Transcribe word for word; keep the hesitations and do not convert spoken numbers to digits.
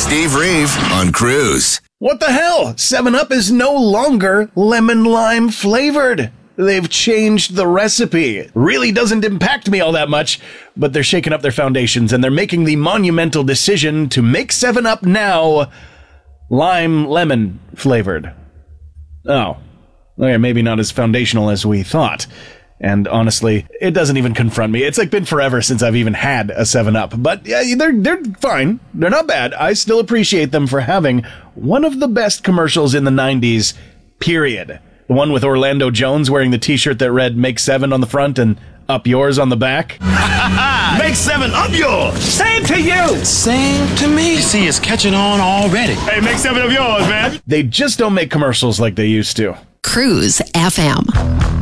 Steve Reeve on Cruise. What the hell? seven up is no longer lemon lime flavored. They've changed the recipe. It really doesn't impact me all that much, but they're shaking up their foundations and they're making the monumental decision to make seven up now lime lemon flavored. Oh, okay, maybe not as foundational as we thought. And honestly, it doesn't even confront me. It's like been forever since I've even had a seven up. But yeah, they're they're fine. They're not bad. I still appreciate them for having one of the best commercials in the nineties, period. The one with Orlando Jones wearing the t-shirt that read "Make seven" on the front and "Up yours" on the back. Make seven up yours. Same to you. Same to me. See, it's catching on already. Hey, make seven of yours, man. They just don't make commercials like they used to. Cruise F M.